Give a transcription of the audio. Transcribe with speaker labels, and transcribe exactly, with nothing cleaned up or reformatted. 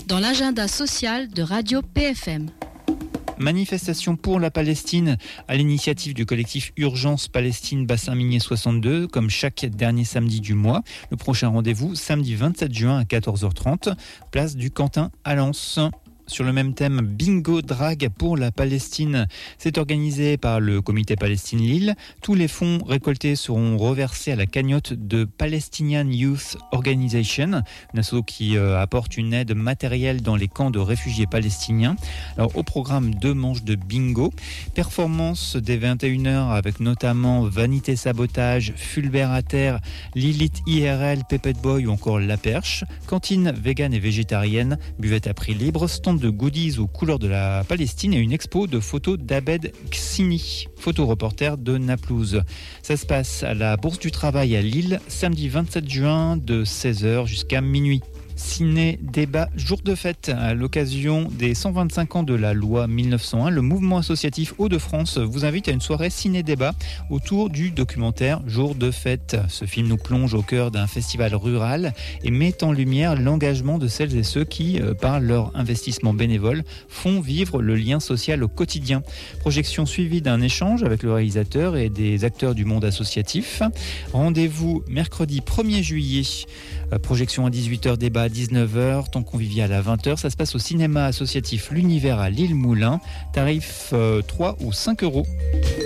Speaker 1: dans l'agenda social de Radio P F M.
Speaker 2: Manifestation pour la Palestine à l'initiative du collectif Urgence Palestine Bassin Minier soixante-deux, comme chaque dernier samedi du mois. Le prochain rendez-vous, samedi vingt-sept juin à quatorze heures trente, place du Quentin à Lens. Sur le même thème, Bingo Drag pour la Palestine. C'est organisé par le comité Palestine Lille. Tous les fonds récoltés seront reversés à la cagnotte de Palestinian Youth Organization, une asso qui euh, apporte une aide matérielle dans les camps de réfugiés palestiniens. Alors, au programme, deux manches de bingo. Performance dès vingt et une heures avec notamment Vanité Sabotage, Fulbert à Terre, Lilith I R L, Pepet Boy ou encore La Perche. Cantine végane et végétarienne, buvette à prix libre, stand de goodies aux couleurs de la Palestine et une expo de photos d'Abed Ksini, photoreporter de Naplouse. Ça se passe à la Bourse du Travail à Lille, samedi vingt-sept juin de seize heures jusqu'à minuit. Ciné, débat, jour de fête. À l'occasion des cent vingt-cinq ans de la loi mille neuf cent un, le mouvement associatif Hauts-de-France vous invite à une soirée ciné-débat autour du documentaire Jour de fête. Ce film nous plonge au cœur d'un festival rural et met en lumière l'engagement de celles et ceux qui, par leur investissement bénévole, font vivre le lien social au quotidien. Projection suivie d'un échange avec le réalisateur et des acteurs du monde associatif. Rendez-vous mercredi premier juillet. Projection à dix-huit heures, débat à dix-neuf heures, temps convivial à vingt heures. Ça se passe au cinéma associatif L'Univers à Lille-Moulin. Tarif euh, trois ou cinq euros.